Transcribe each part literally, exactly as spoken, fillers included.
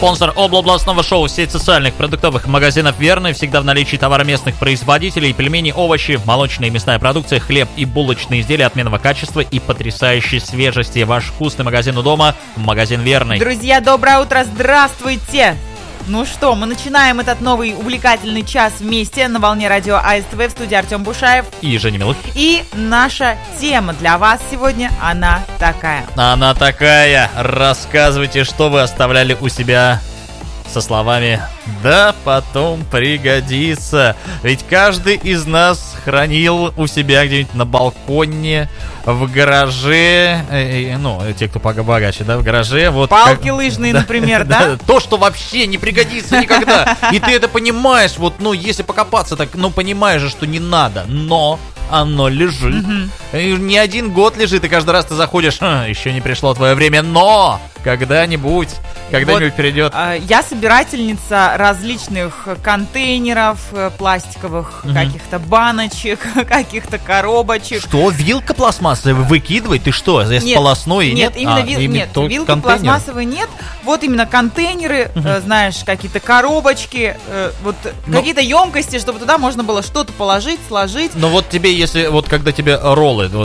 Спонсор областного шоу, сеть социальных продуктовых магазинов «Верный». Всегда в наличии товары местных производителей: пельмени, овощи, молочная и мясная продукция, хлеб и булочные изделия отменного качества и потрясающей свежести. Ваш вкусный магазин у дома, магазин «Верный». Друзья, доброе утро, здравствуйте! Ну что, мы начинаем этот новый увлекательный час вместе на волне радио АСТВ. В студии Артем Бушаев и Женя Милых. И наша тема для вас сегодня, она такая. Она такая. Рассказывайте, что вы оставляли у себя со словами «да потом пригодится». Ведь каждый из нас хранил у себя где-нибудь на балконе, в гараже, э, ну, те, кто побогаче, да, в гараже. Вот, палки как, лыжные, да, например, да, да? То, что вообще не пригодится никогда. И ты это понимаешь, вот, ну, если покопаться, так, ну, понимаешь же, что не надо, но оно лежит. Mm-hmm. Не один год лежит, и каждый раз ты заходишь, ха, еще не пришло твое время, но когда-нибудь, когда-нибудь вот, придет. Я собирательница различных контейнеров пластиковых, mm-hmm. каких-то баночек, каких-то коробочек. Что, вилка пластмассовая выкидывать? Ты что, я сполосну и нет? Нет, именно, а, вил... именно нет вилки контейнер? Пластмассовой нет. Вот именно контейнеры, mm-hmm. э, знаешь, какие-то коробочки, э, вот но... какие-то емкости, чтобы туда можно было что-то положить, сложить. Но вот тебе, если вот когда тебе роллы, вот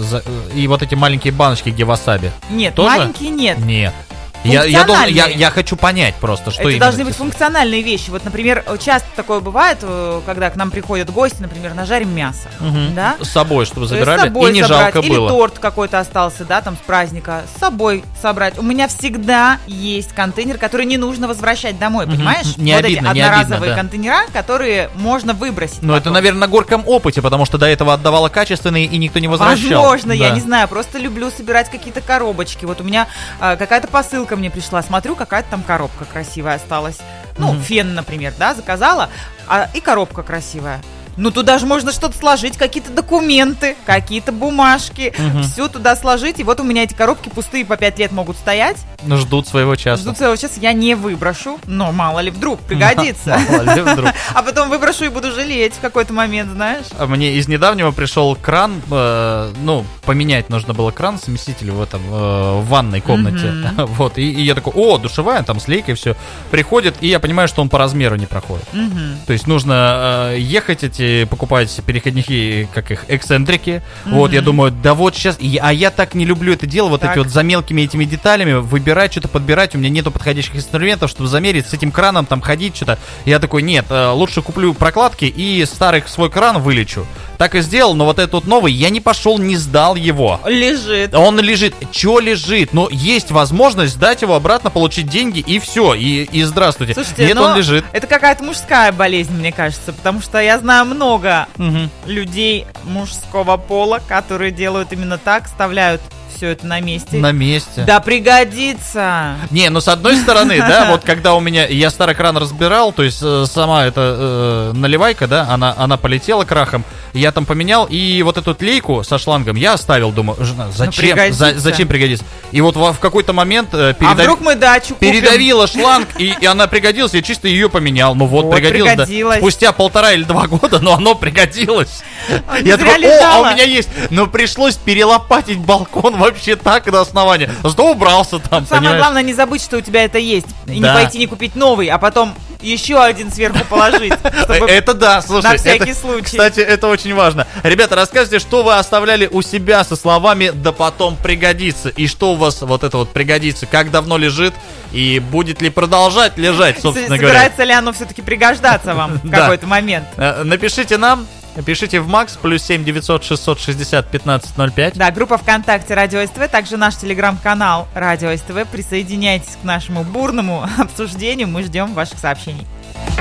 и вот эти маленькие баночки, где васаби. Нет, тоже? Маленькие нет. Нет. Я, я, должен, я, я хочу понять просто, что это должны быть функциональные вещи. Вот, например, часто такое бывает, когда к нам приходят гости, например, нажарим мясо, угу. да? С собой, чтобы забирали, с собой и не забрать. жалко Или было. Или торт какой-то остался, да, там с праздника, с собой собрать. У меня всегда есть контейнер, который не нужно возвращать домой, угу. понимаешь? Не вот обидно, эти не одноразовые обидно, да. контейнера, которые можно выбросить. Ну, это, наверное, на горьком опыте, потому что до этого отдавала качественные, и никто не возвращал. Возможно, да. я не знаю, просто люблю собирать какие-то коробочки. Вот у меня а, какая-то посылка мне пришла, смотрю, какая-то там коробка красивая осталась. Ну, mm-hmm. фен, например, да, заказала, а, и коробка красивая. Ну, туда же можно что-то сложить, какие-то документы, какие-то бумажки, mm-hmm. все туда сложить. И вот у меня эти коробки пустые по пять лет могут стоять. Ну, ждут своего часа. Ждут своего часа, я не выброшу, но мало ли вдруг пригодится. Мало ли вдруг. А потом выброшу и буду жалеть в какой-то момент, знаешь. Мне из недавнего пришел кран, э, ну, поменять нужно было кран, смеситель в этом, э, в ванной комнате. Mm-hmm. Вот, и, и я такой, о, душевая, там с лейкой все. Приходит, и я понимаю, что он по размеру не проходит. Mm-hmm. То есть нужно э, ехать эти покупать переходники, как их, эксцентрики. Mm-hmm. Вот, я думаю, да вот сейчас, а я так не люблю это дело, вот так. Эти вот за мелкими этими деталями, выбирать, что-то подбирать, у меня нету подходящих инструментов, чтобы замерить, с этим краном там ходить, что-то. Я такой, нет, лучше куплю прокладки и старый свой кран вылечу. Так и сделал, но вот этот вот новый, я не пошел, не сдал его. Лежит. Он лежит. Че лежит? Но есть возможность сдать его обратно, получить деньги, и все, и, и здравствуйте. Слушайте, нет, он лежит. Это какая-то мужская болезнь, мне кажется, потому что я знаю много угу. людей мужского пола, которые делают именно так, вставляют все это на месте. На месте. Да пригодится. Не, ну с одной стороны, да, вот когда у меня, я старый кран разбирал, то есть э, сама эта э, наливайка, да, она, она полетела крахом, я там поменял, и вот эту лейку со шлангом я оставил, думаю, жена, зачем, ну, за, зачем пригодится? И вот в, в какой-то момент э, передав... а вдруг мы дачу купим? Передавила шланг, и, и она пригодилась, я чисто ее поменял, ну вот, вот пригодилось, пригодилось. Да, спустя полтора или два года, но оно пригодилось. Он я такой, о, а у меня есть, но пришлось перелопатить балкон вообще так до основания. Зато убрался там, самое понимаешь? Главное не забыть, что у тебя это есть. И да. не пойти не купить новый, а потом еще один сверху положить. Это да, слушай. На всякий случай. Кстати, это очень важно. Ребята, рассказывайте, что вы оставляли у себя со словами «да потом пригодится». И что у вас вот это вот пригодится, как давно лежит, и будет ли продолжать лежать, собственно говоря. Собирается ли оно все-таки пригождаться вам в какой-то момент? Напишите нам. Пишите в Макс, плюс семь девятьсот шестьсот шестьдесят пятнадцать ноль пять. Да, группа ВКонтакте Радио СТВ, также наш телеграм-канал Радио СТВ. Присоединяйтесь к нашему бурному обсуждению, мы ждем ваших сообщений.